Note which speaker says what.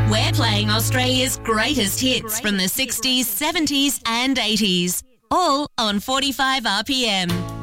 Speaker 1: We're playing Australia's greatest hits from the 60s, 70s and 80s, all on 45 RPM.